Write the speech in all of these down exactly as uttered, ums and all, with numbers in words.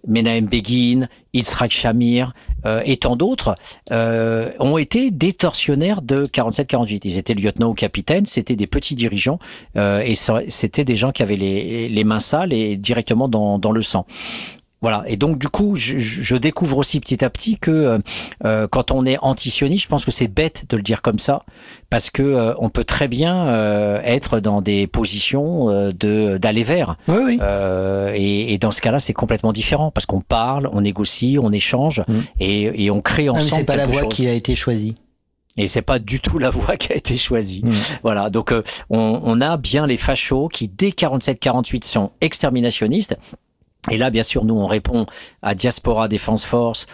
Menahem Begin, Yitzhak Shamir euh, et tant d'autres euh, ont été des tortionnaires de quarante-sept quarante-huit. Ils étaient lieutenants ou capitaines, c'était des petits dirigeants euh, et ça, c'était des gens qui avaient les, les mains sales et directement dans, dans le sang. Voilà. Et donc, du coup, je, je découvre aussi petit à petit que euh, quand on est antisioniste, je pense que c'est bête de le dire comme ça, parce que euh, on peut très bien euh, être dans des positions euh, de d'aller vers. Oui, oui. Euh, et, et dans ce cas-là, c'est complètement différent, parce qu'on parle, on négocie, on échange, mmh. et, et on crée ensemble. Non, mais c'est pas la voie chose. qui a été choisie. Et c'est pas du tout la voie qui a été choisie. Mmh. Voilà. Donc, euh, on, on a bien les fachos qui, dès quarante-sept quarante-huit, sont exterminationnistes. Et là, bien sûr, nous, on répond à Diaspora Defense Force,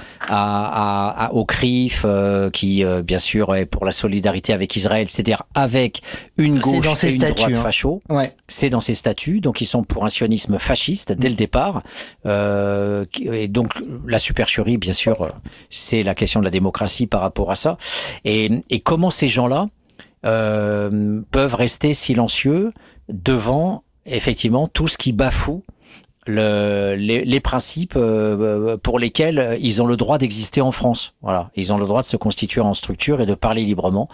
à, à, à, au C R I F, euh, qui, euh, bien sûr, est pour la solidarité avec Israël, c'est-à-dire avec une gauche et une statuts, droite hein. facho. Ouais. C'est dans ses statuts, donc ils sont pour un sionisme fasciste dès le départ. Euh, et donc, la supercherie, bien sûr, c'est la question de la démocratie par rapport à ça. Et, et comment ces gens-là euh, peuvent rester silencieux devant, effectivement, tout ce qui bafoue Le, les, les principes euh, pour lesquels ils ont le droit d'exister en France. Voilà, ils ont le droit de se constituer en structure et de parler librement,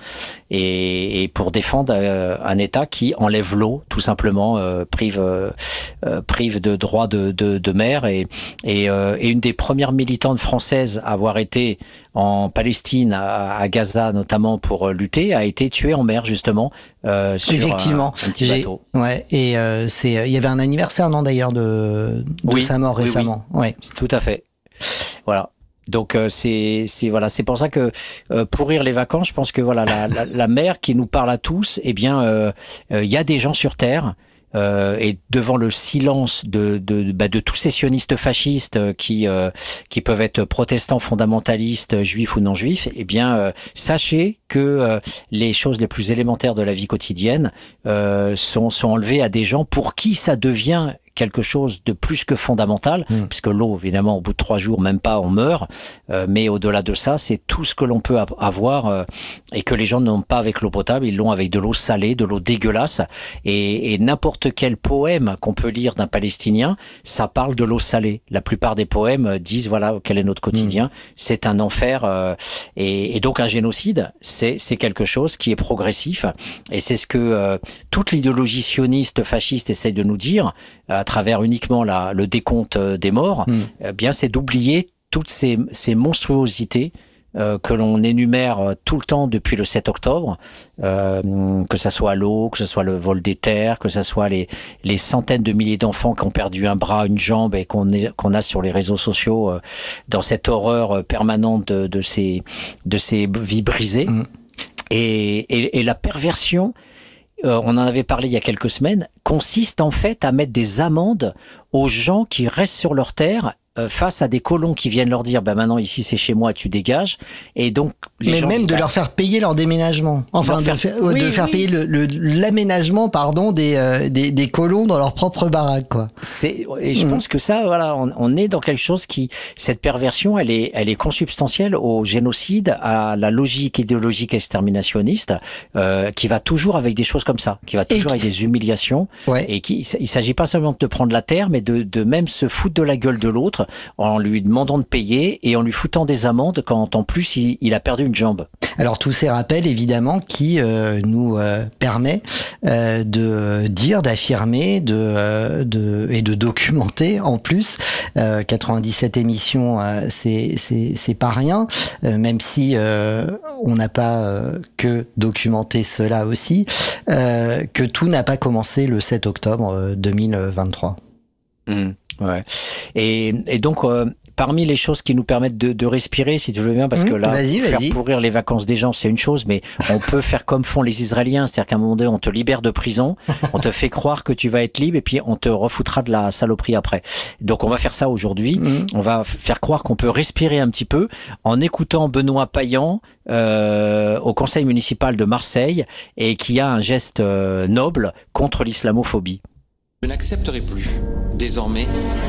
et, et pour défendre euh, un État qui enlève l'eau, tout simplement, euh, prive euh, prive de droits de, de, de mer, et, et, euh, et une des premières militantes françaises à avoir été en Palestine, à, à Gaza notamment, pour lutter, a été tuée en mer, justement, euh, sur Effectivement. Un, un petit bateau. Ouais, et euh, c'est, il y avait un anniversaire, non, d'ailleurs, de, de oui, sa mort récemment. Oui, oui. Ouais. Tout à fait. Voilà. Donc euh, c'est c'est voilà, c'est pour ça que euh, pourrir les vacances, je pense que voilà la, la, la mer qui nous parle à tous, eh bien il euh, euh, y a des gens sur terre. Euh, et devant le silence de de, bah, de tous ces sionistes fascistes qui euh, qui peuvent être protestants, fondamentalistes, juifs ou non juifs, eh bien euh, sachez que euh, les choses les plus élémentaires de la vie quotidienne euh, sont sont enlevées à des gens pour qui ça devient quelque chose de plus que fondamental, mmh. puisque l'eau, évidemment, au bout de trois jours, même pas, on meurt. Euh, mais au-delà de ça, c'est tout ce que l'on peut avoir euh, et que les gens n'ont pas avec l'eau potable, ils l'ont avec de l'eau salée, de l'eau dégueulasse. Et, et n'importe quel poème qu'on peut lire d'un Palestinien, ça parle de l'eau salée. La plupart des poèmes disent, voilà, quel est notre quotidien. Mmh. C'est un enfer. Euh, et, et donc, un génocide, c'est, c'est quelque chose qui est progressif. Et c'est ce que euh, toute l'idéologie sioniste, fasciste essaye de nous dire, à travers uniquement la, le décompte des morts, mmh. eh bien c'est d'oublier toutes ces, ces monstruosités euh, que l'on énumère tout le temps depuis le sept octobre, euh, que ça soit l'eau, que ce soit le vol des terres, que ce soit les, les centaines de milliers d'enfants qui ont perdu un bras, une jambe, et qu'on, est, qu'on a sur les réseaux sociaux euh, dans cette horreur permanente de, de, ces, de ces vies brisées. Mmh. Et, et, et la perversion, Euh, on en avait parlé il y a quelques semaines, consiste en fait à mettre des amendes aux gens qui restent sur leur terre euh, face à des colons qui viennent leur dire, bah maintenant ici c'est chez moi, tu dégages. Et donc les mais gens même disent, de bah, leur faire payer leur déménagement, enfin de faire, faire, oui, de faire oui. payer le, le, l'aménagement, pardon, des, euh, des des colons dans leur propre baraque, quoi. C'est et je mmh. pense que ça, voilà, on, on est dans quelque chose qui, cette perversion, elle est elle est consubstantielle au génocide, à la logique idéologique exterminationniste, euh, qui va toujours avec des choses comme ça, qui va toujours et avec qui... des humiliations, ouais. et qui il s'agit pas seulement de te prendre la terre, mais de de même se foutre de la gueule de l'autre en lui demandant de payer et en lui foutant des amendes quand en plus il, il a perdu une jambe. Alors tous ces rappels évidemment qui euh, nous euh, permet euh, de dire, d'affirmer, de, euh, de et de documenter en plus. Euh, quatre-vingt-dix-sept émissions, euh, c'est c'est c'est pas rien, euh, même si euh, on n'a pas euh, que documenté cela aussi, euh, que tout n'a pas commencé le sept octobre deux mille vingt-trois. Mmh, ouais. Et, et donc, euh, parmi les choses qui nous permettent de, de respirer, si tu veux bien, parce mmh, que là, vas-y, faire vas-y. pourrir les vacances des gens, c'est une chose, mais on peut faire comme font les Israéliens, c'est-à-dire qu'à un moment donné, on te libère de prison, on te fait croire que tu vas être libre, et puis on te refoutra de la saloperie après. Donc, on va faire ça aujourd'hui. Mmh. On va faire croire qu'on peut respirer un petit peu en écoutant Benoît Payan euh, au conseil municipal de Marseille, et qui a un geste euh, noble contre l'islamophobie. Je n'accepterai plus, désormais,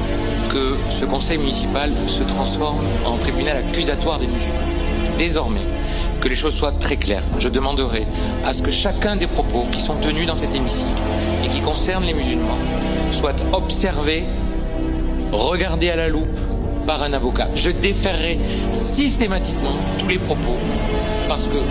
que ce conseil municipal se transforme en tribunal accusatoire des musulmans. Désormais, que les choses soient très claires, je demanderai à ce que chacun des propos qui sont tenus dans cet hémicycle et qui concernent les musulmans soient observés, regardés à la loupe par un avocat. Je déférerai systématiquement tous les propos parce que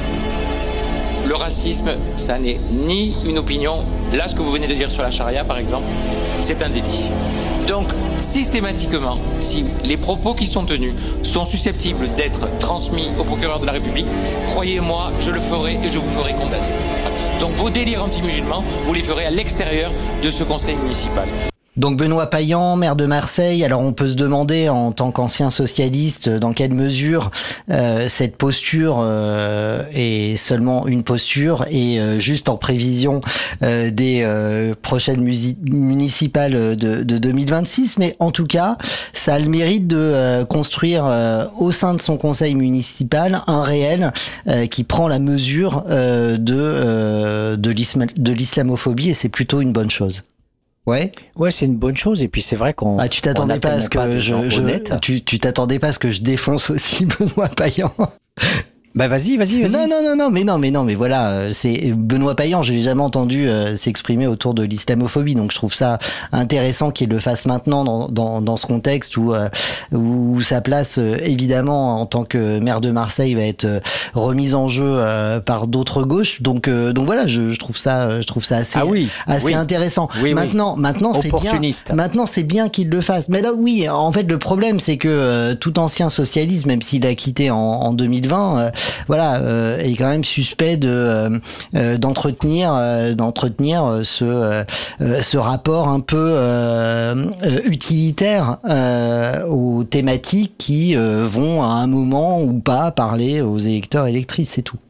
le racisme, ça n'est ni une opinion. Là, ce que vous venez de dire sur la charia, par exemple, c'est un délit. Donc, systématiquement, si les propos qui sont tenus sont susceptibles d'être transmis au procureur de la République, croyez-moi, je le ferai et je vous ferai condamner. Donc, vos délires anti-musulmans, vous les ferez à l'extérieur de ce conseil municipal. Donc Benoît Payan, maire de Marseille, alors on peut se demander en tant qu'ancien socialiste dans quelle mesure euh, cette posture euh, est seulement une posture et euh, juste en prévision euh, des euh, prochaines musi- municipales de, de deux mille vingt-six, mais en tout cas ça a le mérite de euh, construire euh, au sein de son conseil municipal un réel euh, qui prend la mesure euh, de, euh, de, l'islam- de l'islamophobie et c'est plutôt une bonne chose. Ouais. Ouais, c'est une bonne chose. Et puis c'est vrai qu'on. Ah, tu t'attendais pas à ce que je, je tu, tu t'attendais pas à ce que je défonce aussi Benoît Payan. Bah vas-y, vas-y, vas-y. Non, non, non, non, mais non, mais non, mais voilà, c'est Benoît Payan. J'ai jamais entendu euh, s'exprimer autour de l'islamophobie, donc je trouve ça intéressant qu'il le fasse maintenant dans dans, dans ce contexte où euh, où sa place euh, évidemment en tant que maire de Marseille va être euh, remise en jeu euh, par d'autres gauches. Donc euh, donc voilà, je, je trouve ça je trouve ça assez ah oui, assez oui. intéressant. Oui, maintenant oui. maintenant c'est bien. Maintenant c'est bien qu'il le fasse. Mais là oui, en fait le problème c'est que euh, tout ancien socialiste, même s'il a quitté en, en deux mille vingt. Euh, voilà, euh, est quand même suspect de euh, euh, d'entretenir euh, d'entretenir ce euh, ce rapport un peu euh, euh, utilitaire euh, aux thématiques qui euh, vont à un moment ou pas parler aux électeurs électrices, c'est tout.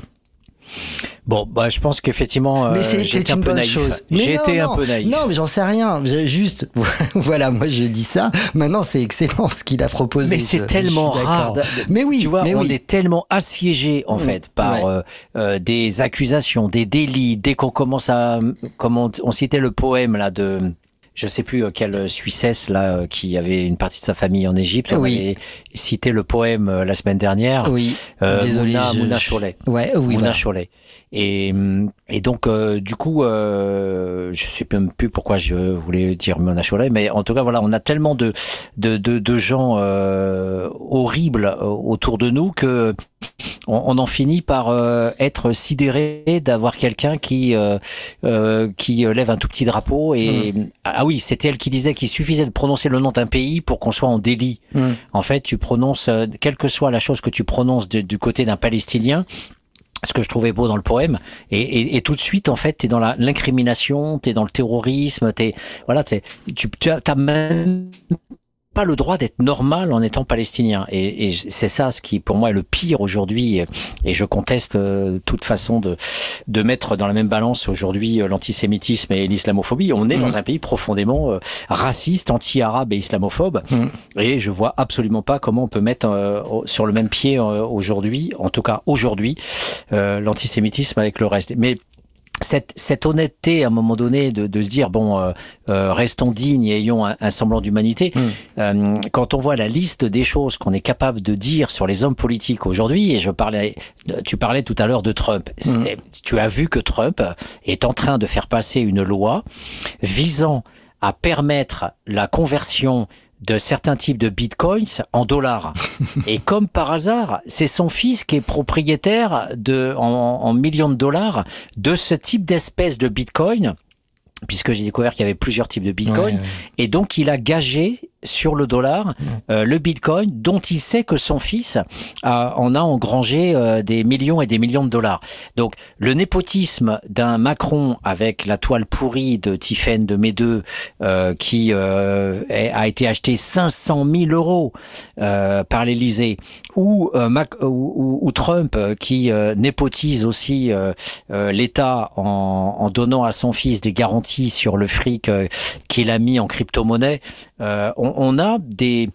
Bon, bah, je pense qu'effectivement, mais c'est, euh, j'ai été un peu naïf. Chose. J'ai été non, un peu naïf. Non, mais j'en sais rien. J'ai juste, voilà, moi je dis ça. Maintenant, c'est excellent ce qu'il a proposé. Mais c'est je, tellement je rare. De, mais oui, tu vois, mais on oui. est tellement assiégé en mmh, fait par ouais. euh, euh, des accusations, des délits. Dès qu'on commence à, comme on, on citait le poème là de. Je sais plus quelle Suissesse là qui avait une partie de sa famille en Égypte. On oui. avait cité le poème la semaine dernière. Oui. Euh, Désolé. Mouna, je... Mouna Cholet. Ouais. Oui. Mouna voilà. Cholet. Et et donc euh, du coup, euh, je sais même plus pourquoi je voulais dire Mouna Cholet, mais en tout cas voilà, on a tellement de de de, de gens euh, horribles autour de nous que on, on en finit par euh, être sidéré d'avoir quelqu'un qui euh, euh, qui lève un tout petit drapeau et mmh. ah oui, c'était elle qui disait qu'il suffisait de prononcer le nom d'un pays pour qu'on soit en délit. Mmh. En fait, tu prononces, quelle que soit la chose que tu prononces de, du côté d'un Palestinien, ce que je trouvais beau dans le poème, et, et, et tout de suite, en fait, t'es dans la, l'incrimination, t'es dans le terrorisme, t'es, voilà, t'es, tu, tu as même pas le droit d'être normal en étant palestinien. Et, et c'est ça ce qui, pour moi, est le pire aujourd'hui. Et je conteste euh, toute façon de de mettre dans la même balance aujourd'hui euh, l'antisémitisme et l'islamophobie. On est mmh. dans un pays profondément euh, raciste, anti-arabe et islamophobe. Mmh. Et je vois absolument pas comment on peut mettre euh, sur le même pied euh, aujourd'hui, en tout cas aujourd'hui, euh, l'antisémitisme avec le reste. Mais Cette, cette honnêteté, à un moment donné, de, de se dire bon, euh, euh, restons dignes et ayons un, un semblant d'humanité. Mmh. Euh, quand on voit la liste des choses qu'on est capable de dire sur les hommes politiques aujourd'hui, et je parlais, tu parlais tout à l'heure de Trump. Mmh. Tu as vu que Trump est en train de faire passer une loi visant à permettre la conversion de certains types de bitcoins en dollars. Et comme par hasard, c'est son fils qui est propriétaire de, en, en millions de dollars de ce type d'espèce de bitcoin, puisque j'ai découvert qu'il y avait plusieurs types de bitcoin. Ouais, ouais. Et donc, il a gagé sur le dollar, euh, le bitcoin, dont il sait que son fils a, en a engrangé euh, des millions et des millions de dollars. Donc, le népotisme d'un Macron avec la toile pourrie de Tiphaine de Médeux, euh, qui euh, a été acheté cinq cent mille euros euh, par l'Élysée, ou, euh, Mac, ou, ou Trump qui euh, népotise aussi euh, euh, l'État en, en donnant à son fils des garanties sur le fric euh, qu'il a mis en crypto-monnaie. Euh, on, on a des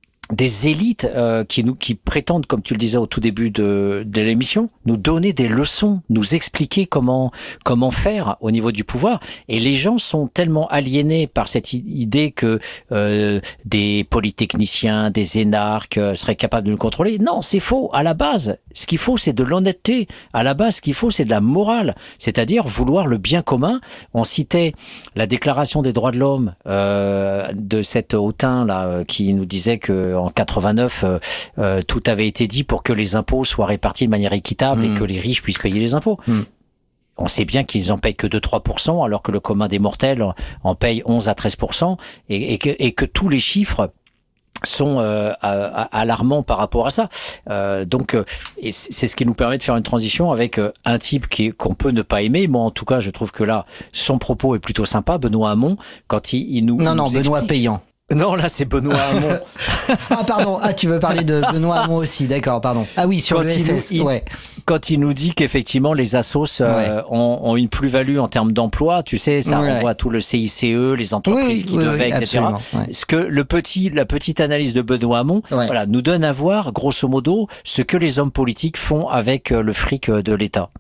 des élites euh, qui nous qui prétendent, comme tu le disais au tout début de, de l'émission, nous donner des leçons, nous expliquer comment comment faire au niveau du pouvoir. Et les gens sont tellement aliénés par cette idée que euh, des polytechniciens, des énarques euh, seraient capables de nous contrôler. Non, c'est faux. À la base, ce qu'il faut, c'est de l'honnêteté. À la base, ce qu'il faut, c'est de la morale, c'est-à-dire vouloir le bien commun. On citait la Déclaration des droits de l'homme euh, de cet hautain là qui nous disait que en quatre-vingt-neuf, euh, euh, tout avait été dit pour que les impôts soient répartis de manière équitable mmh. et que les riches puissent payer les impôts. Mmh. On sait bien qu'ils en payent que deux à trois pour cent, alors que le commun des mortels en paye onze à treize pour cent, et, et, que, et que tous les chiffres sont euh, alarmants par rapport à ça. Euh, donc, euh, et c'est ce qui nous permet de faire une transition avec euh, un type qui qu'on peut ne pas aimer. Moi, en tout cas, je trouve que là, son propos est plutôt sympa, Benoît Hamon, quand il, il nous non, il non, nous Benoît explique... Payant. Non, là, c'est Benoît Hamon. Ah, pardon. Ah, tu veux parler de Benoît Hamon aussi. D'accord, pardon. Ah oui, sur quand le S S. Il, ouais. Quand il nous dit qu'effectivement, les assos euh, ouais. ont, ont une plus-value en termes d'emploi, tu sais, ça ouais. renvoie à tout le C I C E, les entreprises oui, qui oui, devaient, oui, et cetera. Ouais. Ce que le petit, la petite analyse de Benoît Hamon, ouais. voilà, nous donne à voir, grosso modo, ce que les hommes politiques font avec le fric de l'État.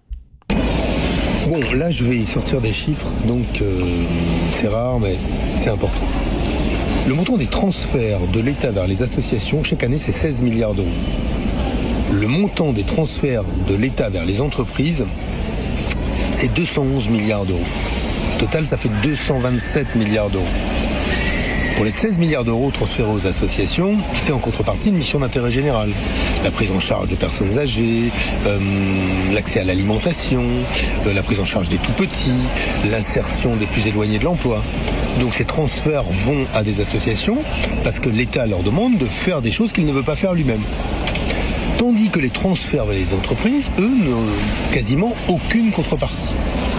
Bon, là, je vais sortir des chiffres, donc euh, c'est rare, mais c'est important. Le montant des transferts de l'État vers les associations, chaque année, c'est seize milliards d'euros. Le montant des transferts de l'État vers les entreprises, c'est deux cent onze milliards d'euros. Au total, ça fait deux cent vingt-sept milliards d'euros. Pour les seize milliards d'euros transférés aux associations, c'est en contrepartie une mission d'intérêt général. La prise en charge de personnes âgées, euh, l'accès à l'alimentation, euh, la prise en charge des tout-petits, l'insertion des plus éloignés de l'emploi. Donc ces transferts vont à des associations parce que l'État leur demande de faire des choses qu'il ne veut pas faire lui-même. Tandis que les transferts vers les entreprises, eux, n'ont quasiment aucune contrepartie.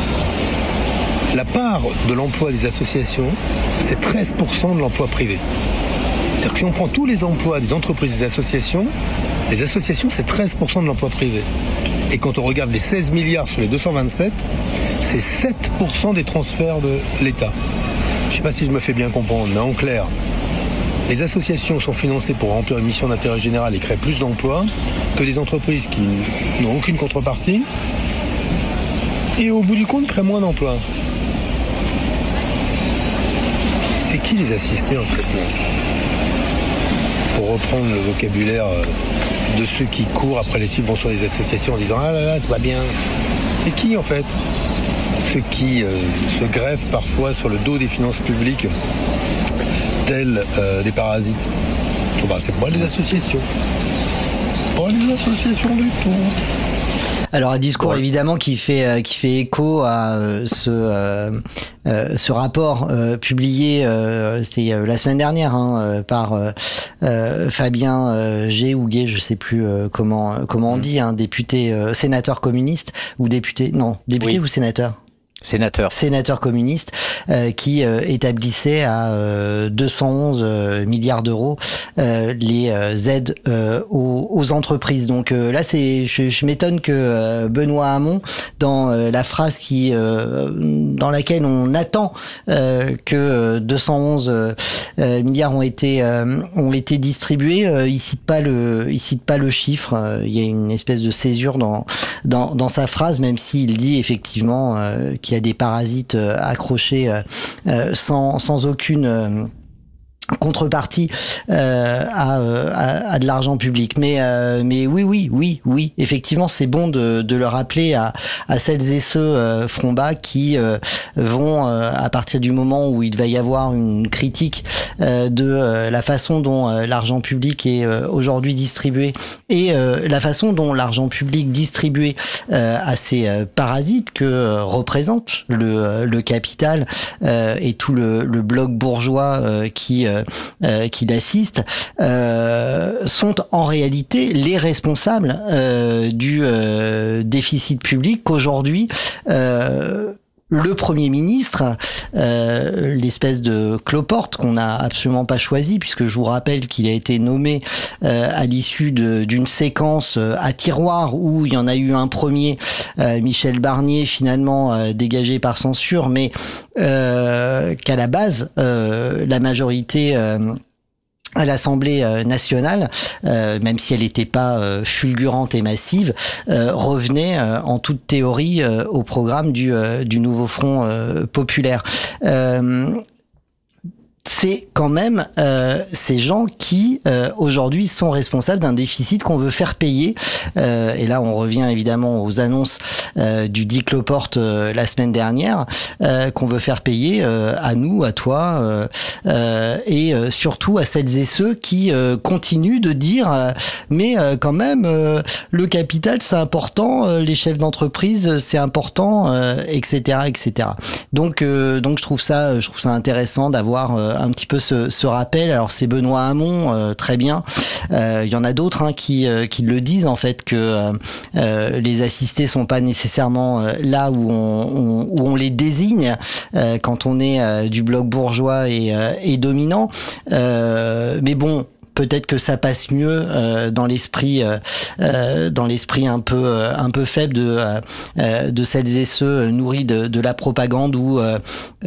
La part de l'emploi des associations, c'est treize pour cent de l'emploi privé. C'est-à-dire que si on prend tous les emplois des entreprises et des associations, les associations, c'est treize pour cent de l'emploi privé. Et quand on regarde les seize milliards sur les deux cent vingt-sept, c'est sept pour cent des transferts de l'État. Je ne sais pas si je me fais bien comprendre, mais en clair, les associations sont financées pour remplir une mission d'intérêt général et créer plus d'emplois que les entreprises qui n'ont aucune contrepartie et au bout du compte créent moins d'emplois. C'est qui les assistés en fait là ? Pour reprendre le vocabulaire de ceux qui courent après les subventions des associations en disant « Ah là là, c'est pas bien ». C'est qui en fait ? Ceux qui euh, se greffent parfois sur le dos des finances publiques tels euh, des parasites. Oh bah, c'est pas les associations. Pas les associations du tout. Alors un discours ouais. évidemment qui fait euh, qui fait écho à euh, ce euh, euh, ce rapport euh, publié euh, c'était euh, la semaine dernière hein, euh, par euh, euh, Fabien euh, G ou Gay, je sais plus euh, comment comment on dit, un hein, député euh, sénateur communiste ou député non député oui. ou sénateur. Sénateur. Sénateur communiste euh, qui euh, établissait à euh, deux cent onze euh, milliards d'euros euh, les euh, aides euh, aux, aux entreprises. Donc euh, là, c'est, je, je m'étonne que euh, Benoît Hamon, dans euh, la phrase qui, euh, dans laquelle on attend euh, que deux cent onze euh, milliards ont été euh, ont été distribués, euh, il cite pas le, il cite pas le chiffre. Euh, il y a une espèce de césure dans dans, dans sa phrase, même s'il dit effectivement euh, qu'il y a des parasites euh, accrochés euh, sans, sans aucune euh, contrepartie euh, à, à, à de l'argent public. Mais, euh, mais oui, oui, oui, oui, effectivement, c'est bon de, de le rappeler à, à celles et ceux euh, front bas qui euh, vont, euh, à partir du moment où il va y avoir une critique euh, de euh, la façon dont euh, l'argent public est euh, aujourd'hui distribué et euh, la façon dont l'argent public distribué euh, à ces euh, parasites que euh, représente le, le capital euh, et tout le, le bloc bourgeois euh, qui euh, Euh, qui l'assistent euh, sont en réalité les responsables euh, du euh, déficit public qu'aujourd'hui euh, le Premier ministre, euh, l'espèce de cloporte qu'on n'a absolument pas choisi, puisque je vous rappelle qu'il a été nommé euh, à l'issue de, d'une séquence euh, à tiroir où il y en a eu un premier, euh, Michel Barnier, finalement euh, dégagé par censure, mais euh, qu'à la base, euh, la majorité... Euh, à l'Assemblée nationale, euh, même si elle n'était pas euh, fulgurante et massive, euh, revenait euh, en toute théorie euh, au programme du, euh, du nouveau Front euh, populaire. Euh, c'est quand même euh, ces gens qui euh, aujourd'hui sont responsables d'un déficit qu'on veut faire payer. Euh, et là, on revient évidemment aux annonces euh, du dit Cloporte euh, la semaine dernière, euh, qu'on veut faire payer euh, à nous, à toi, euh, euh, et euh, surtout à celles et ceux qui euh, continuent de dire euh, mais euh, quand même euh, le capital c'est important, euh, les chefs d'entreprise c'est important, euh, et cetera, et cetera. Donc euh, donc je trouve ça je trouve ça intéressant d'avoir euh, un petit peu ce, ce rappel. Alors c'est Benoît Hamon, euh, très bien. Euh, il y en a d'autres hein, qui euh, qui le disent en fait que euh, euh, les assistés sont pas nécessairement euh, là où on, on où on les désigne euh, quand on est euh, du bloc bourgeois et, euh, et dominant. Euh, mais bon. Peut-être que ça passe mieux euh, dans l'esprit, euh, euh, dans l'esprit un peu, euh, un peu faible de, euh, de celles et ceux nourris de, de la propagande où, euh,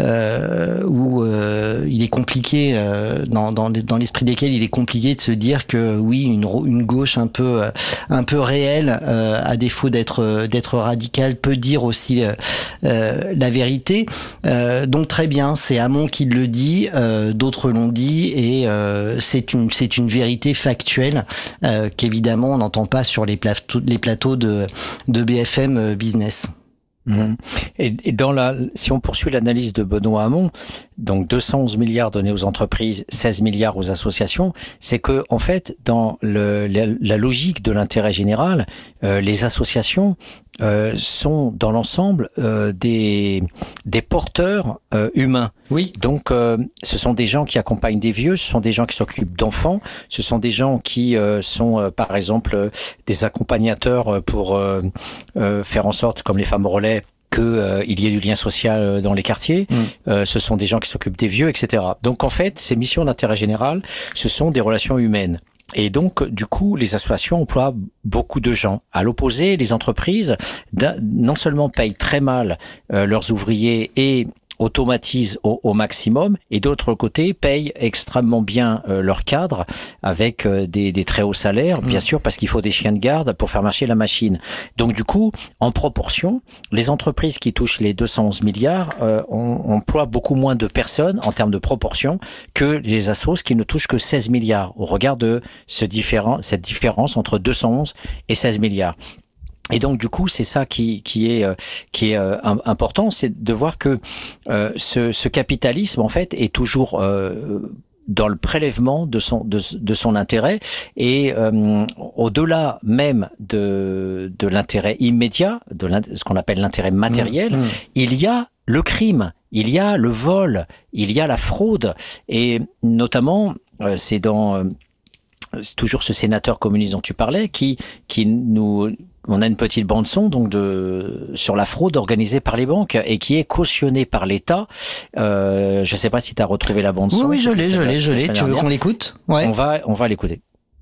euh, où euh, il est compliqué, euh, dans, dans, dans l'esprit desquels il est compliqué de se dire que oui, une, une gauche un peu, un peu réelle, euh, à défaut d'être, d'être radicale, peut dire aussi euh, euh, la vérité. Euh, donc très bien, c'est Hamon qui le dit, euh, d'autres l'ont dit, et euh, c'est une, c'est une une vérité factuelle euh, qu'évidemment on n'entend pas sur les plateaux, les plateaux de, de B F M Business. Mmh. Et, et dans la, si on poursuit l'analyse de Benoît Hamon, donc deux cent onze milliards donnés aux entreprises, seize milliards aux associations, c'est que en fait dans le, la, la logique de l'intérêt général, euh, les associations euh, sont dans l'ensemble euh, des des porteurs euh, humains. Oui. Donc euh, ce sont des gens qui accompagnent des vieux, ce sont des gens qui s'occupent d'enfants, ce sont des gens qui euh, sont euh, par exemple euh, des accompagnateurs pour euh, euh, faire en sorte, comme les femmes relais, que euh, il y ait du lien social dans les quartiers. Mmh. Euh, ce sont des gens qui s'occupent des vieux, et cetera. Donc en fait, ces missions d'intérêt général, ce sont des relations humaines. Et donc, du coup, les associations emploient beaucoup de gens. À l'opposé, les entreprises non seulement payent très mal euh, leurs ouvriers et automatisent au, au maximum, et d'autre côté payent extrêmement bien euh, leurs cadres avec euh, des, des très hauts salaires, bien mmh. sûr, parce qu'il faut des chiens de garde pour faire marcher la machine. Donc du coup, en proportion, les entreprises qui touchent les deux cent onze milliards euh, on, emploient beaucoup moins de personnes en termes de proportion que les assos qui ne touchent que seize milliards, au regard de ce différent, cette différence entre deux cent onze et seize milliards. Et donc du coup, c'est ça qui qui est euh, qui est euh, important, c'est de voir que euh, ce, ce capitalisme en fait est toujours euh, dans le prélèvement de son de, de son intérêt, et euh, au-delà même de de l'intérêt immédiat, de ce qu'on appelle l'intérêt matériel, mmh, mmh. il y a le crime, il y a le vol, il y a la fraude, et notamment euh, c'est dans euh, c'est toujours ce sénateur communiste dont tu parlais qui qui nous on a une petite bande son donc de sur la fraude organisée par les banques et qui est cautionnée par l'État. Euh, je sais pas si tu as retrouvé la bande son. Oui, oui je l'ai, je l'ai, je l'ai. Tu veux qu'on l'écoute ? Ouais. On va, on va l'écouter.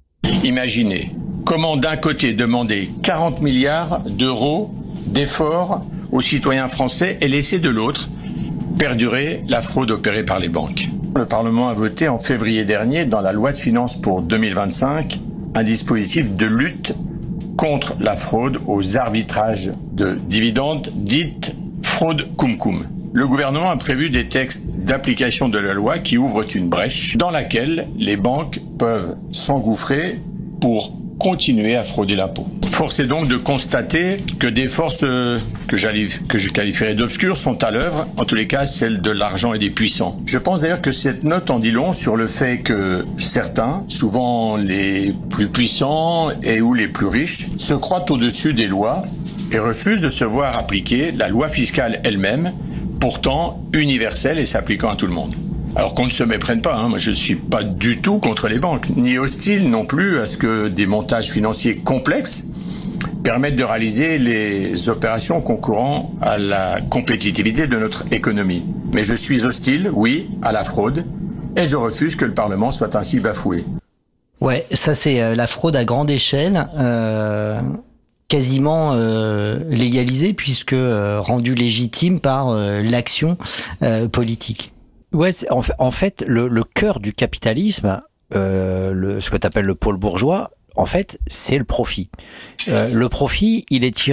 Imaginez comment d'un côté demander quarante milliards d'euros d'efforts aux citoyens français et laisser de l'autre perdurer la fraude opérée par les banques. Le Parlement a voté en février dernier dans la loi de finances pour deux mille vingt-cinq un dispositif de lutte contre la fraude aux arbitrages de dividendes, dite fraude cum-cum. Le gouvernement a prévu des textes d'application de la loi qui ouvrent une brèche dans laquelle les banques peuvent s'engouffrer pour continuer à frauder l'impôt. Force est donc de constater que des forces euh, que, que je qualifierais d'obscures sont à l'œuvre, en tous les cas celles de l'argent et des puissants. Je pense d'ailleurs que cette note en dit long sur le fait que certains, souvent les plus puissants et ou les plus riches, se croient au-dessus des lois et refusent de se voir appliquer la loi fiscale elle-même, pourtant universelle et s'appliquant à tout le monde. Alors qu'on ne se méprenne pas, hein, moi je ne suis pas du tout contre les banques, ni hostile non plus à ce que des montages financiers complexes permettent de réaliser les opérations concourant à la compétitivité de notre économie. Mais je suis hostile, oui, à la fraude, et je refuse que le Parlement soit ainsi bafoué. Ouais, ça c'est euh, la fraude à grande échelle, euh, quasiment euh, légalisée puisque euh, rendue légitime par euh, l'action euh, politique. Ouais, en fait, en fait, le, le cœur du capitalisme, euh, le, ce que tu appelles le pôle bourgeois, en fait, c'est le profit. Euh, le profit, il est tiré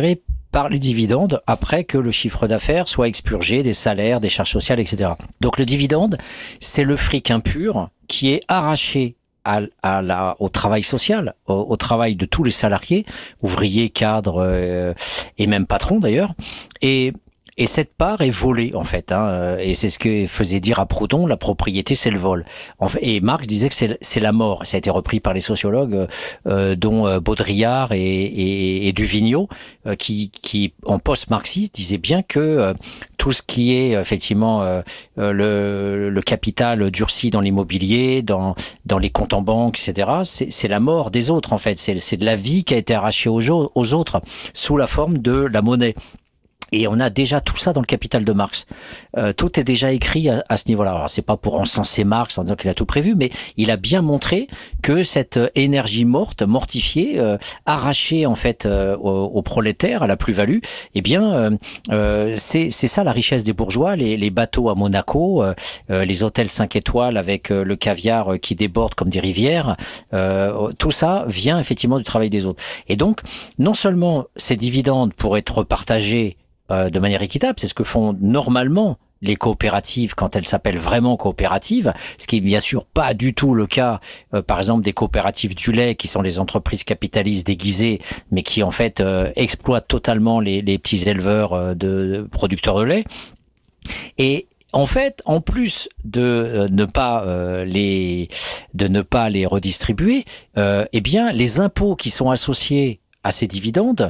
par les dividendes après que le chiffre d'affaires soit expurgé des salaires, des charges sociales, et cetera. Donc le dividende, c'est le fric impur qui est arraché à, à la, au travail social, au, au travail de tous les salariés, ouvriers, cadres euh, et même patrons d'ailleurs. Et Et cette part est volée, en fait, hein, et c'est ce que faisait dire à Proudhon, la propriété, c'est le vol. En fait, et Marx disait que c'est, c'est la mort. Ça a été repris par les sociologues, euh, dont Baudrillard et, et, et Duvigneau, euh, qui, qui, en post-marxiste, disaient bien que euh, tout ce qui est, effectivement, euh, le, le capital durci dans l'immobilier, dans, dans les comptes en banque, et cetera, c'est, c'est la mort des autres, en fait. C'est, c'est de la vie qui a été arrachée aux, aux autres, sous la forme de la monnaie. Et on a déjà tout ça dans le Capital de Marx. Euh, tout est déjà écrit à, à ce niveau-là. Alors c'est pas pour encenser Marx en disant qu'il a tout prévu, mais il a bien montré que cette énergie morte, mortifiée, euh, arrachée en fait euh, aux, aux prolétaires, à la plus-value, eh bien euh, euh, c'est, c'est ça la richesse des bourgeois. Les, les bateaux à Monaco, euh, euh, les hôtels cinq étoiles avec euh, le caviar qui déborde comme des rivières. Euh, tout ça vient effectivement du travail des autres. Et donc non seulement ces dividendes pourraient être partagés Euh, de manière équitable, c'est ce que font normalement les coopératives quand elles s'appellent vraiment coopératives, ce qui est bien sûr pas du tout le cas, euh, par exemple, des coopératives du lait, qui sont les entreprises capitalistes déguisées, mais qui en fait euh, exploitent totalement les, les petits éleveurs euh, de, de producteurs de lait. Et en fait, en plus de euh, ne pas euh, les de ne pas les redistribuer, euh, eh bien, les impôts qui sont associés à ces dividendes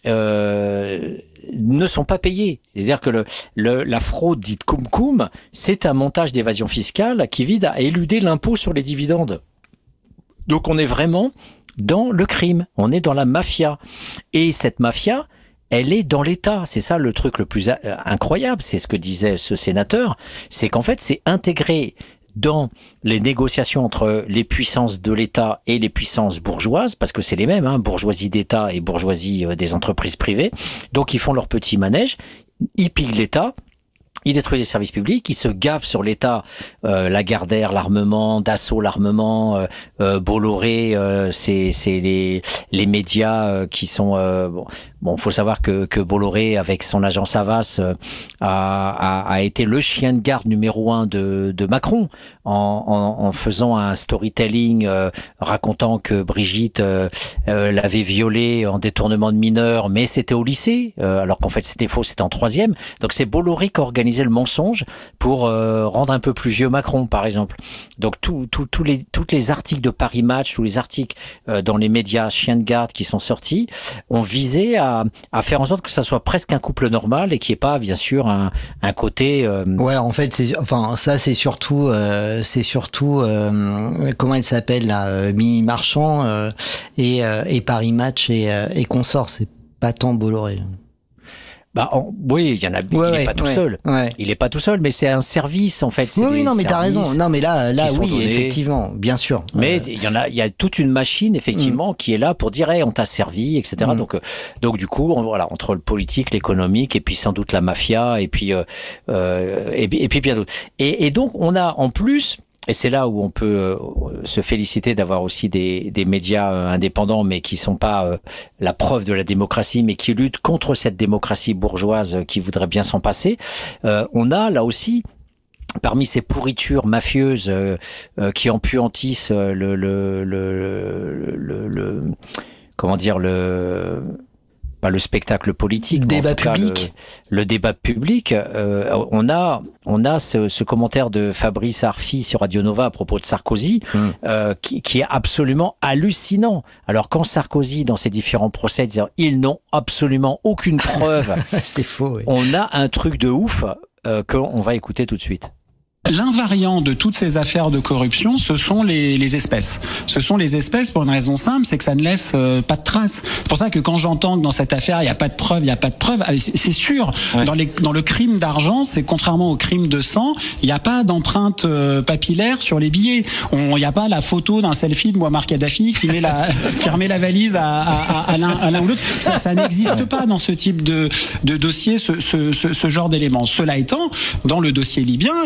euh, ne sont pas payés. C'est-à-dire que le, le, la fraude dite cum-cum, c'est un montage d'évasion fiscale qui vise à éluder l'impôt sur les dividendes. Donc on est vraiment dans le crime, on est dans la mafia. Et cette mafia, elle est dans l'État. C'est ça le truc le plus incroyable, c'est ce que disait ce sénateur, c'est qu'en fait c'est intégré dans les négociations entre les puissances de l'État et les puissances bourgeoises, parce que c'est les mêmes, hein, bourgeoisie d'État et bourgeoisie euh, des entreprises privées. Donc ils font leur petit manège, ils pillent l'État, ils détruisent les services publics, ils se gavent sur l'État, euh, Lagardère, l'armement, Dassault, l'armement, euh, euh, Bolloré, euh, c'est, c'est les, les médias euh, qui sont... Euh, bon, Bon, faut savoir que, que Bolloré, avec son agence Havas, euh, a, a, a été le chien de garde numéro un de, de Macron, en, en, en faisant un storytelling euh, racontant que Brigitte euh, euh, l'avait violé en détournement de mineurs, mais c'était au lycée, euh, alors qu'en fait c'était faux, c'était en troisième. Donc c'est Bolloré qui a organisé le mensonge pour euh, rendre un peu plus vieux Macron, par exemple. Donc tout, tout, tout les, toutes les articles de Paris Match, tous les articles euh, dans les médias chiens de garde qui sont sortis, ont visé à à faire en sorte que ça soit presque un couple normal et qu'il n'y ait pas, bien sûr, un, un côté... Euh... Ouais, en fait, c'est, enfin, ça, c'est surtout, euh, c'est surtout, euh, comment elle s'appelle, là, euh, Mimi Marchand euh, et, euh, et Paris Match et, euh, et consorts. C'est pas tant Bolloré. Bah on, oui, il y en a. Ouais, il ouais, est pas tout ouais, seul. Ouais. Il est pas tout seul, mais c'est un service en fait. Oui, oui, non, mais t'as raison. Non, mais là, là, oui, donnés. Effectivement, bien sûr. Mais euh... il y en a, il y a toute une machine effectivement mm. qui est là pour dire, hey, on t'a servi, et cetera. Mm. Donc, euh, donc du coup, on, voilà, entre le politique, l'économique, et puis sans doute la mafia, et puis, euh, euh, et, et puis bien d'autres. Et, et donc, on a en plus. Et c'est là où on peut euh, se féliciter d'avoir aussi des, des médias euh, indépendants, mais qui sont pas euh, la preuve de la démocratie, mais qui luttent contre cette démocratie bourgeoise qui voudrait bien s'en passer. Euh, on a là aussi, parmi ces pourritures mafieuses euh, euh, qui empuantissent le, le, le, le, le, le comment dire le pas le spectacle politique, débat mais en tout cas public. Le, le débat public. Euh, on a, on a ce, ce commentaire de Fabrice Arfi sur Radio Nova à propos de Sarkozy, mmh. euh, qui, qui est absolument hallucinant. Alors quand Sarkozy, dans ses différents procès, disait ils n'ont absolument aucune preuve, c'est faux. Oui. On a un truc de ouf euh, qu'on va écouter tout de suite. L'invariant de toutes ces affaires de corruption, ce sont les, les espèces. Ce sont les espèces pour une raison simple, c'est que ça ne laisse euh, pas de traces. C'est pour ça que quand j'entends que dans cette affaire, il n'y a pas de preuve, il n'y a pas de preuve, c'est, c'est sûr. Ouais. Dans, les, dans le crime d'argent, c'est contrairement au crime de sang, il n'y a pas d'empreinte euh, papillaire sur les billets. Il n'y a pas la photo d'un selfie de Muammar Kadhafi qui, met la, qui remet la valise à, à, à, à, l'un, à l'un ou l'autre. Ça, ça n'existe pas dans ce type de, de dossier, ce, ce, ce, ce genre d'éléments. Cela étant, dans le dossier libyen, il y a des traces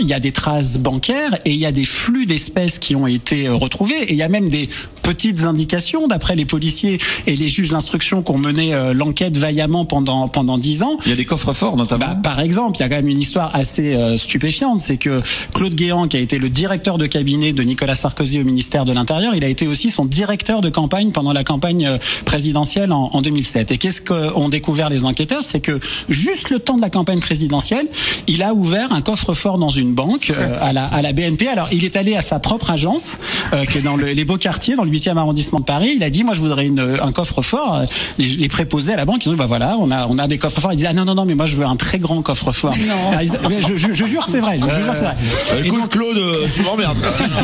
traces bancaires et il y a des flux d'espèces qui ont été retrouvés et il y a même des petites indications d'après les policiers et les juges d'instruction qui ont mené euh, l'enquête vaillamment pendant pendant dix ans. Il y a des coffres-forts notamment. Bah, par exemple, il y a quand même une histoire assez euh, stupéfiante, c'est que Claude Guéant, qui a été le directeur de cabinet de Nicolas Sarkozy au ministère de l'Intérieur, il a été aussi son directeur de campagne pendant la campagne présidentielle en, en deux mille sept. Et qu'est-ce qu'ont découvert les enquêteurs? C'est que juste le temps de la campagne présidentielle, il a ouvert un coffre-fort dans une banque euh, à la à la B N P. Alors, il est allé à sa propre agence, euh, qui est dans le, les beaux quartiers, dans le huitième arrondissement de Paris. Il a dit, moi, je voudrais une, un coffre-fort. Les, les préposés à la banque, ils ont dit, bah voilà, on a on a des coffres-forts. Il disait, ah non non non, mais moi, je veux un très grand coffre-fort. Alors, ils, je, je, je jure que c'est vrai. Je, je jure que c'est vrai. Euh, écoute, donc, Claude, tu m'emmerdes.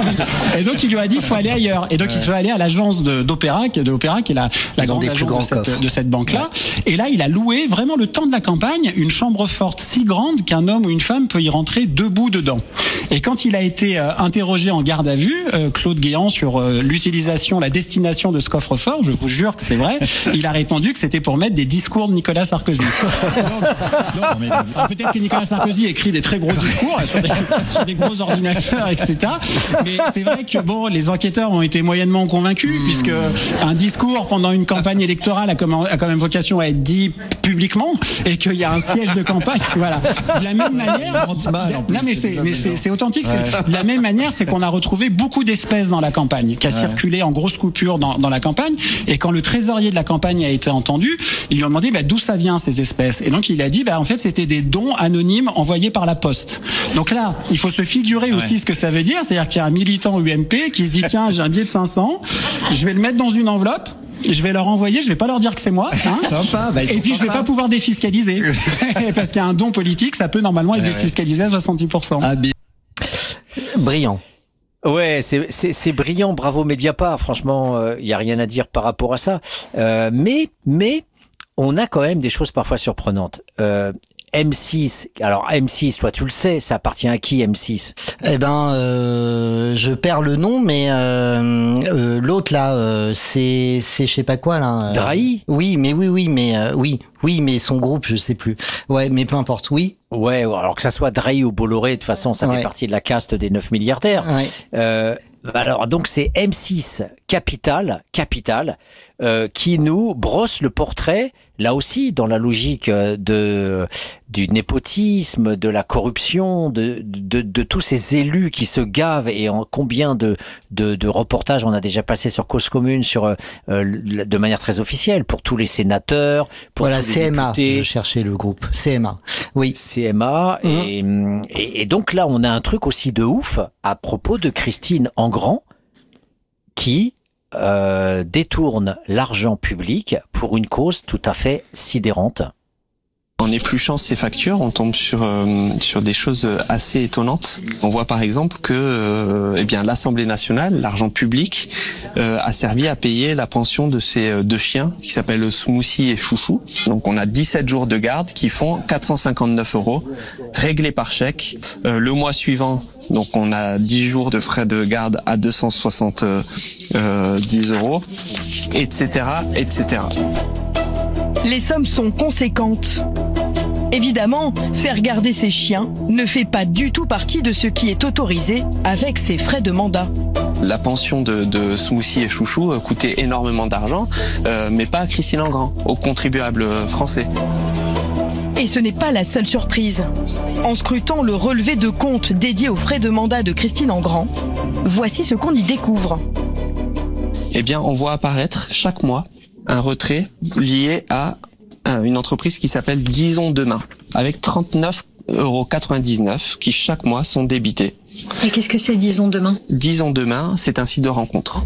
Et donc, il lui a dit, il faut aller ailleurs. Et donc, ouais. il soit allé à l'agence de, d'Opéra, qui, de Opéra, qui est la, la grande agence de cette, de cette banque-là. Ouais. Et là, il a loué vraiment le temps de la campagne une chambre forte si grande qu'un homme ou une femme peut y rentrer debout dedans. Et quand il a été euh, interrogé en garde à vue, euh, Claude Guéant, sur euh, l'utilisation, la destination de ce coffre-fort, je vous jure que c'est vrai, il a répondu que c'était pour mettre des discours de Nicolas Sarkozy. Donc, donc, mais, peut-être que Nicolas Sarkozy écrit des très gros discours sur des, sur des gros ordinateurs, et cetera. Mais c'est vrai que bon, les enquêteurs ont été moyennement convaincus, mmh. puisque un discours pendant une campagne électorale a, comme, a quand même vocation à être dit publiquement, et qu'il y a un siège de campagne. Voilà. De la même manière, non mais c'est, mais c'est, c'est authentique. Ouais. C'est, de la même manière, c'est qu'on a retrouvé beaucoup d'espèces dans la campagne, qui a ouais. circulé en grosses coupures dans, dans la campagne. Et quand le trésorier de la campagne a été entendu, ils lui ont demandé bah, d'où ça vient ces espèces. Et donc il a dit bah en fait c'était des dons anonymes envoyés par la poste. Donc là, il faut se figurer ouais. aussi ce que ça veut dire, c'est-à-dire qu'il y a un militant U M P qui se dit tiens, j'ai un billet de cinq cents, je vais le mettre dans une enveloppe. Je vais leur envoyer, je vais pas leur dire que c'est moi, hein. Sympa, bah, et puis sympa. Je vais pas pouvoir défiscaliser parce qu'un don politique, ça peut normalement être ouais, défiscalisé ouais. à soixante-dix pour cent. Ah, bien. Brillant. Ouais, c'est, c'est, c'est brillant, bravo Mediapart. Franchement, il euh, y a rien à dire par rapport à ça. Euh, mais, mais, on a quand même des choses parfois surprenantes. Euh, M six, alors M six, toi tu le sais, ça appartient à qui M six? Eh ben, euh, je perds le nom, mais euh, euh, l'autre là, euh, c'est, c'est je sais pas quoi là. Euh, Drahi. Oui, mais oui, oui, mais euh, oui, oui, mais son groupe, je sais plus. Ouais, mais peu importe, oui. Ouais, alors que ça soit Drahi ou Bolloré, de toute façon, ça ouais. fait partie de la caste des neuf milliardaires. Ouais. Euh, alors donc c'est M six Capital, Capital, euh, qui nous brosse le portrait, là aussi dans la logique de du népotisme, de la corruption, de de, de tous ces élus qui se gavent et en combien de de, de reportages on a déjà passé sur Cause Commune, sur euh, de manière très officielle pour tous les sénateurs, pour voilà, tous les C M A, députés. Je cherchais le groupe C M A. Oui. C M A mmh. et, et et donc là on a un truc aussi de ouf à propos de Christine Engrand qui euh, détourne l'argent public pour une cause tout à fait sidérante. En épluchant ces factures, on tombe sur euh, sur des choses assez étonnantes. On voit par exemple que euh, eh bien l'Assemblée nationale, l'argent public, euh, a servi à payer la pension de ces deux chiens qui s'appellent Smoothie et Chouchou. Donc on a dix-sept jours de garde qui font quatre cent cinquante-neuf euros réglés par chèque. Euh, le mois suivant, donc on a dix jours de frais de garde à deux cent soixante-dix euros, et cetera, et cetera. Les sommes sont conséquentes. Évidemment, faire garder ces chiens ne fait pas du tout partie de ce qui est autorisé avec ces frais de mandat. La pension de, de Smoothie et Chouchou coûtait énormément d'argent, euh, mais pas à Christine Engrand, aux contribuables français. Et ce n'est pas la seule surprise. En scrutant le relevé de compte dédié aux frais de mandat de Christine Engrand, voici ce qu'on y découvre. Eh bien, on voit apparaître chaque mois un retrait lié à une entreprise qui s'appelle Disons Demain, avec trente-neuf euros quatre-vingt-dix-neuf qui chaque mois sont débités. Et qu'est-ce que c'est Disons Demain ? Disons Demain, c'est un site de rencontre.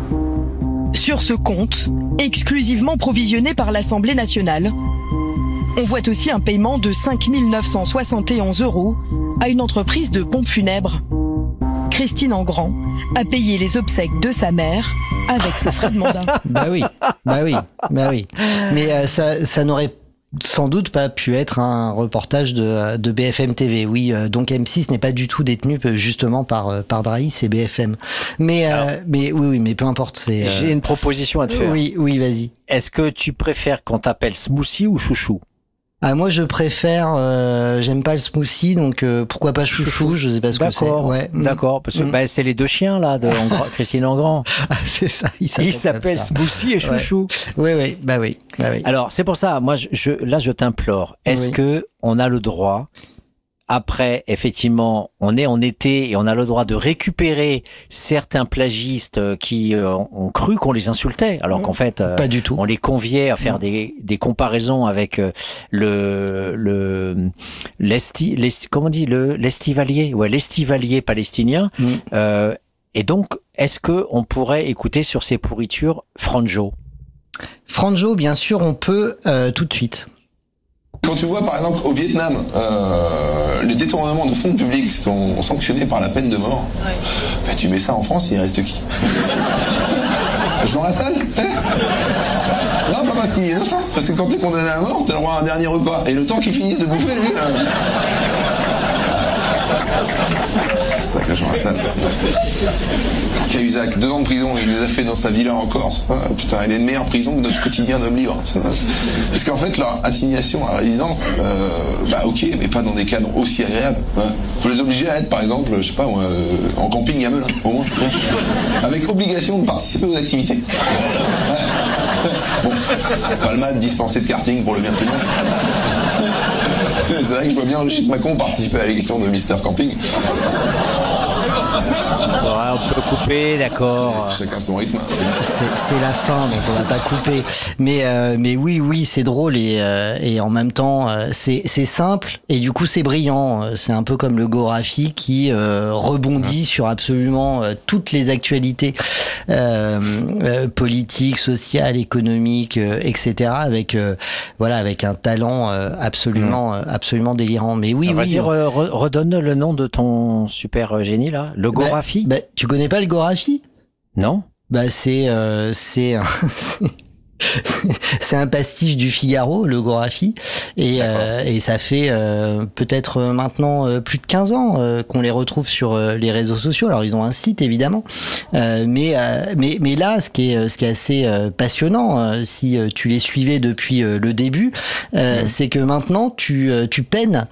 Sur ce compte, exclusivement provisionné par l'Assemblée nationale, on voit aussi un paiement de cinq mille neuf cent soixante et onze euros à une entreprise de pompes funèbres. Christine Engrand a payé les obsèques de sa mère avec ses frais de mandat. Bah oui, bah oui, bah oui. Mais euh, ça, ça n'aurait sans doute pas pu être un reportage de, de B F M T V. Oui, euh, donc M six n'est pas du tout détenu justement par par Drahi, c'est B F M. Mais Alors, euh, mais oui, oui, mais peu importe. C'est. J'ai euh... une proposition à te faire. Oui, oui, vas-y. Est-ce que tu préfères qu'on t'appelle Smoothie ou Chouchou ? Ah, moi, je préfère, euh, j'aime pas le smoothie, donc euh, pourquoi pas chouchou, chouchou. Je sais pas ce que c'est. D'accord, ouais. d'accord, parce que mm. bah, c'est les deux chiens là de Engra- Christine Engrand. Ah, c'est ça, il s'appelle, il s'appelle Smoothie et Chouchou. Oui, ouais. oui, bah oui, bah oui. Alors c'est pour ça, moi, je, je, là, je t'implore. Est-ce oui. que on a le droit? Après, effectivement, on est en été et on a le droit de récupérer certains plagistes qui euh, ont cru qu'on les insultait, alors qu'en fait, euh, pas du tout. On les conviait à faire des, des comparaisons avec euh, le le l'esti, l'esti, comment on dit le l'estivalier, ouais, l'estivalier palestinien. Mm. Euh, et donc, est-ce que on pourrait écouter sur ces pourritures Franjo? Franjo, bien sûr, on peut euh, tout de suite. Quand tu vois par exemple au Vietnam, euh, les détournements de fonds publics sont sanctionnés par la peine de mort, ouais. Bah, tu mets ça en France, il reste qui? Jean Lassalle, eh non, pas parce qu'il est innocent, parce que quand t'es condamné à mort, t'as le droit à un dernier repas. Et le temps qu'il finisse de bouffer, lui... Euh... Sacré Jean Lassalle. Cahuzac, deux ans de prison, il les a fait dans sa villa en Corse. Ah, putain, il est une meilleure prison que notre quotidien d'homme libre. Parce qu'en fait, leur assignation à résidence, euh, bah ok, mais pas dans des cadres aussi agréables. Hein. Faut les obliger à être, par exemple, je sais pas, moi, euh, en camping à Melun, au moins. Hein. Avec obligation de participer aux activités. Ouais. Bon, Palmade dispensé de karting pour le bien de tout le monde. C'est vrai que je vois bien Brigitte Macron participer à l'élection de Mister Camping. Ouais, on peut couper, d'accord. Chacun son rythme. C'est, c'est la fin, donc on va pas couper. Mais euh, mais oui, oui, c'est drôle et euh, et en même temps euh, c'est c'est simple et du coup c'est brillant. C'est un peu comme le Gorafi qui euh, rebondit ouais. sur absolument euh, toutes les actualités euh, euh, politiques, sociales, économiques, euh, et cetera. Avec euh, voilà, avec un talent euh, absolument ouais. euh, absolument délirant. Mais oui, ah, oui. Vas-y, re, re, redonne le nom de ton super génie là. Le Gorafi. Bah, bah, tu connais pas le Gorafi? Non. Bah c'est euh, c'est un c'est un pastiche du Figaro, le Gorafi, et euh, et ça fait euh, peut-être maintenant euh, plus de quinze ans euh, qu'on les retrouve sur euh, les réseaux sociaux. Alors ils ont un site évidemment, euh, mais euh, mais mais là ce qui est ce qui est assez euh, passionnant, euh, si euh, tu les suivais depuis euh, le début, euh, mmh. c'est que maintenant tu euh, tu peines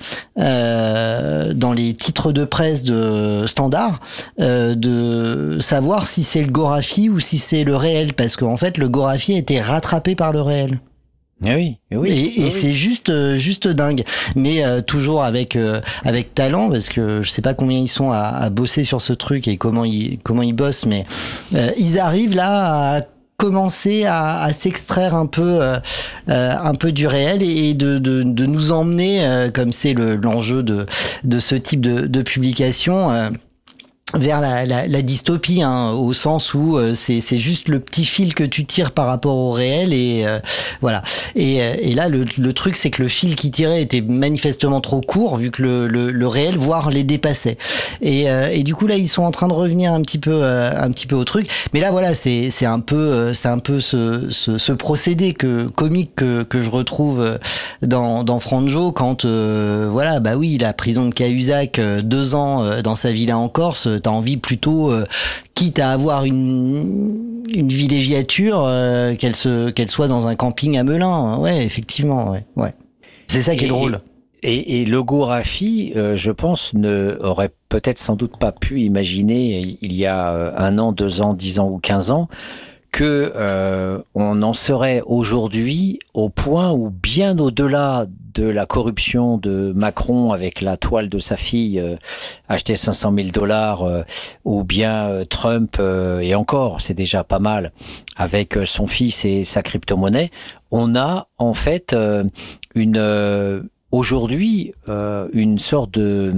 euh, dans les titres de presse de Standard euh, de savoir si c'est le Gorafi ou si c'est le réel, parce qu'en fait le Gorafi a été rattrapé par le réel. Ah oui, oui. Et, et oui. c'est juste, juste dingue. Mais euh, toujours avec euh, avec talent, parce que je sais pas combien ils sont à, à bosser sur ce truc et comment ils comment ils bossent, mais euh, ils arrivent là à commencer à, à s'extraire un peu euh, euh, un peu du réel et de de, de nous emmener, euh, comme c'est le, l'enjeu de de ce type de, de publication. Euh, vers la, la, la dystopie, hein, au sens où euh, c'est, c'est juste le petit fil que tu tires par rapport au réel et euh, voilà. Et, et là, le, le truc, c'est que le fil qui tirait était manifestement trop court vu que le, le, le réel, voire les dépassait. Et, euh, et du coup là, ils sont en train de revenir un petit peu, euh, un petit peu au truc. Mais là, voilà, c'est, c'est un peu, euh, c'est un peu ce, ce, ce procédé que comique que, que je retrouve dans, dans Franjo quand, euh, voilà, bah oui, la prison de Cahuzac, euh, deux ans euh, dans sa villa en Corse. T'as envie plutôt, euh, quitte à avoir une, une villégiature, euh, qu'elle se, qu'elle soit dans un camping à Melun. Ouais, effectivement, ouais, ouais. C'est ça qui est et, drôle. Et, et le Gorafi, euh, je pense, ne aurait peut-être sans doute pas pu imaginer il y a un an, deux ans, dix ans ou quinze ans que euh, on en serait aujourd'hui au point où, bien au-delà de la corruption de Macron avec la toile de sa fille euh, achetée cinq cent mille dollars, euh, ou bien euh, Trump, euh, et encore, c'est déjà pas mal, avec euh, son fils et sa crypto-monnaie, on a en fait euh, une euh, aujourd'hui euh, une sorte de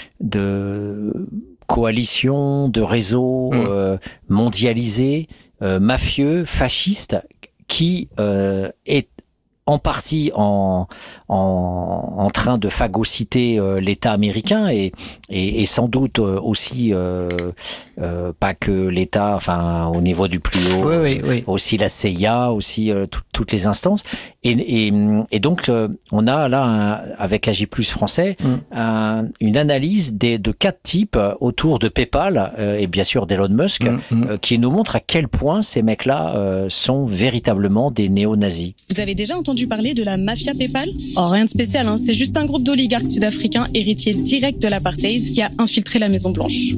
de coalition, de réseau mmh. euh, mondialisé, Euh, mafieux, fasciste, qui euh, est en partie en, en, en train de phagocyter euh, l'État américain et, et, et sans doute aussi, euh, euh, pas que l'État, enfin au niveau du plus haut, oui, oui, oui. aussi la C I A, aussi euh, tout, toutes les instances. Et, et, et donc, euh, on a là, un, avec A J plus français, mm. un, une analyse des, de quatre types autour de PayPal euh, et bien sûr d'Elon Musk, mm. euh, qui nous montre à quel point ces mecs-là euh, sont véritablement des néo-nazis. Vous avez déjà entendu entendu parler de la mafia PayPal ? Oh, rien de spécial, hein, c'est juste un groupe d'oligarques sud-africains héritiers directs de l'apartheid qui a infiltré la Maison-Blanche.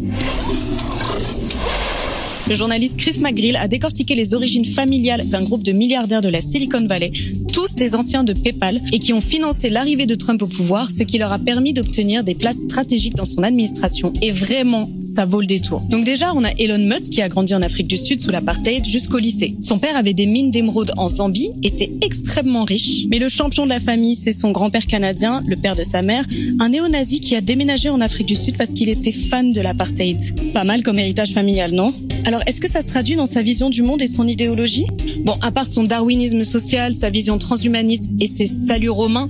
Le journaliste Chris McGreal a décortiqué les origines familiales d'un groupe de milliardaires de la Silicon Valley, tous des anciens de PayPal, et qui ont financé l'arrivée de Trump au pouvoir, ce qui leur a permis d'obtenir des places stratégiques dans son administration. Et vraiment, ça vaut le détour. Donc déjà, on a Elon Musk qui a grandi en Afrique du Sud sous l'apartheid jusqu'au lycée. Son père avait des mines d'émeraude en Zambie, était extrêmement riche. Mais le champion de la famille, c'est son grand-père canadien, le père de sa mère, un néo-nazi qui a déménagé en Afrique du Sud parce qu'il était fan de l'apartheid. Pas mal comme héritage familial, non ? Alors, est-ce que ça se traduit dans sa vision du monde et son idéologie ? Bon, à part son darwinisme social, sa vision transhumaniste et ses saluts romains,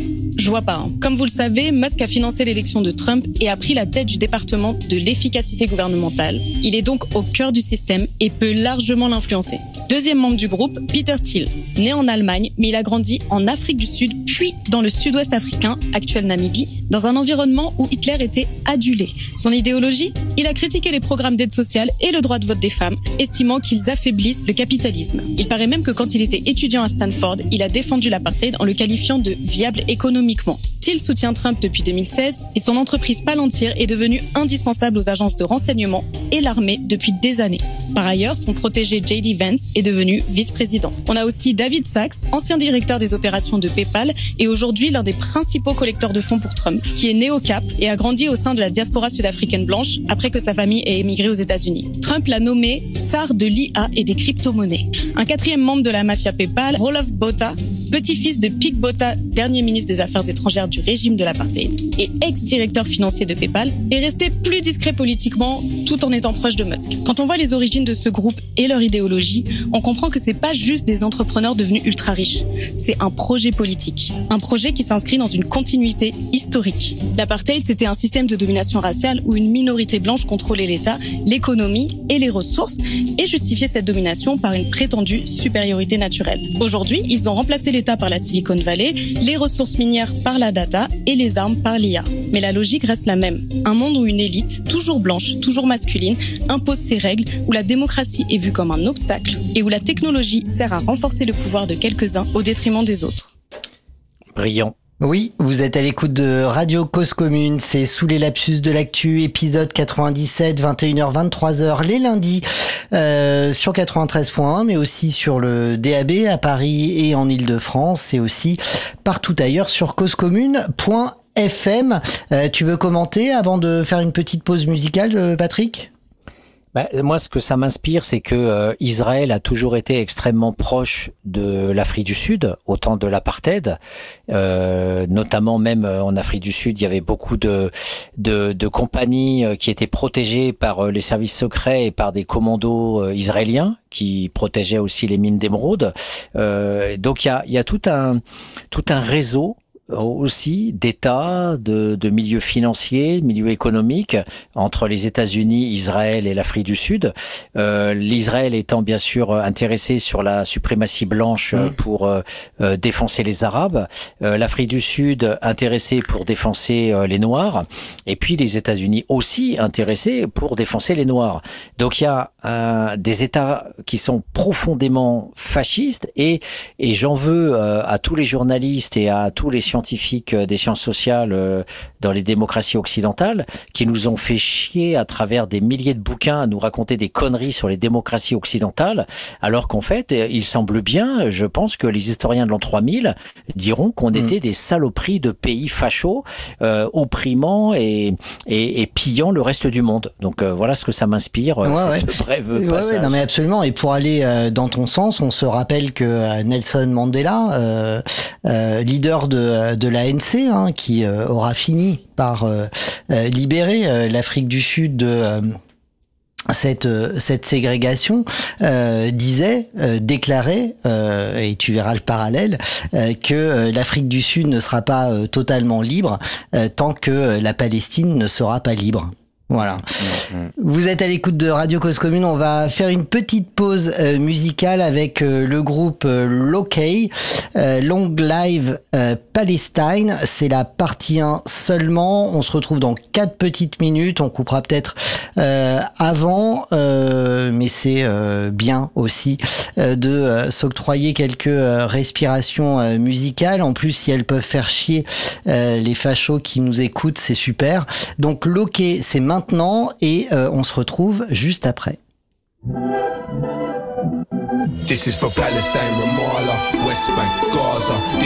je vois pas. Hein. Comme vous le savez, Musk a financé l'élection de Trump et a pris la tête du département de l'efficacité gouvernementale. Il est donc au cœur du système et peut largement l'influencer. Deuxième membre du groupe, Peter Thiel. Né en Allemagne, mais il a grandi en Afrique du Sud, puis dans le sud-ouest africain, actuel Namibie, dans un environnement où Hitler était adulé. Son idéologie ? Il a critiqué les programmes d'aide sociale et le droit de vote des femmes, estimant qu'ils affaiblissent le capitalisme. Il paraît même que quand il était étudiant à Stanford, il a défendu l'apartheid en le qualifiant de viable économiquement. Thiel soutient Trump depuis deux mille seize et son entreprise Palantir est devenue indispensable aux agences de renseignement et l'armée depuis des années. Par ailleurs, son protégé J D Vance est devenu vice-président. On a aussi David Sachs, ancien directeur des opérations de PayPal et aujourd'hui l'un des principaux collecteurs de fonds pour Trump, qui est né au Cap et a grandi au sein de la diaspora sud-africaine blanche après que sa famille ait émigré aux États-Unis. Trump l'a nommé tsar de l'I A et des crypto-monnaies. Un quatrième membre de la mafia PayPal, Roelof Botha, petit-fils de Pik Botha, dernier ministre des Affaires étrangères du régime de l'apartheid et ex-directeur financier de PayPal, est resté plus discret politiquement tout en étant proche de Musk. Quand on voit les origines de ce groupe et leur idéologie, on comprend que c'est pas juste des entrepreneurs devenus ultra riches, c'est un projet politique. Un projet qui s'inscrit dans une continuité historique. L'apartheid, c'était un système de domination raciale où une minorité blanche contrôlait l'État, l'économie et les ressources et justifiait cette domination par une prétendue supériorité naturelle. Aujourd'hui, ils ont remplacé l'État par la Silicon Valley, les ressources minières par la data et les armes par l'I A. Mais la logique reste la même. Un monde où une élite, toujours blanche, toujours masculine, impose ses règles, où la démocratie est vue comme un obstacle et où la technologie sert à renforcer le pouvoir de quelques-uns au détriment des autres. Brillant. Oui, vous êtes à l'écoute de Radio Cause Commune, c'est Sous les lapsus de l'actu, épisode quatre-vingt-dix-sept, vingt et une heures, vingt-trois heures, les lundis, euh, sur quatre-vingt-treize point un, mais aussi sur le D A B à Paris et en Ile-de-France, et aussi partout ailleurs sur causecommune point f m. Euh, tu veux commenter avant de faire une petite pause musicale, Patrick ? Ben, moi, ce que ça m'inspire, c'est que euh, Israël a toujours été extrêmement proche de l'Afrique du Sud, au temps de l'apartheid. Euh, notamment, même en Afrique du Sud, il y avait beaucoup de de, de compagnies qui étaient protégées par les services secrets et par des commandos israéliens qui protégeaient aussi les mines d'émeraude. Euh, donc, il y a, il y a tout un tout un réseau aussi d'États, de, de milieux financiers, milieux économiques entre les États-Unis, Israël et l'Afrique du Sud. Euh, L'Israël étant bien sûr intéressé sur la suprématie blanche mmh. pour euh, défoncer les Arabes, euh, l'Afrique du Sud intéressée pour défoncer euh, les Noirs, et puis les États-Unis aussi intéressés pour défoncer les Noirs. Donc il y a un, des États qui sont profondément fascistes et, et j'en veux euh, à tous les journalistes et à tous les scientifiques scientifiques des sciences sociales euh, dans les démocraties occidentales qui nous ont fait chier à travers des milliers de bouquins à nous raconter des conneries sur les démocraties occidentales, alors qu'en fait, il semble bien, je pense que les historiens de l'an trois mille diront qu'on mmh. était des saloperies de pays fachos, euh, opprimant et, et, et pillant le reste du monde. Donc euh, voilà ce que ça m'inspire, ouais, cette ouais. brève ouais, passage. Ouais, non mais absolument. Et pour aller euh, dans ton sens, on se rappelle que euh, Nelson Mandela, euh, euh, leader de de l'A N C, hein, qui euh, aura fini par euh, euh, libérer euh, l'Afrique du Sud de euh, cette euh, cette ségrégation, euh, disait, euh, déclarait, euh, et tu verras le parallèle, euh, que euh, l'Afrique du Sud ne sera pas euh, totalement libre euh, tant que euh, la Palestine ne sera pas libre. Voilà. Mmh. Vous êtes à l'écoute de Radio Cause Commune. On va faire une petite pause euh, musicale avec euh, le groupe euh, Locay, euh, Long Live euh, Palestine. C'est la partie un seulement. On se retrouve dans quatre petites minutes. On coupera peut-être euh, avant, euh, mais c'est euh, bien aussi euh, de euh, s'octroyer quelques euh, respirations euh, musicales. En plus, si elles peuvent faire chier euh, les fachos qui nous écoutent, c'est super. Donc Locay, c'est maintenant et euh, on se retrouve juste après. This is for Palestine, Ramallah, West Bank, Gaza. This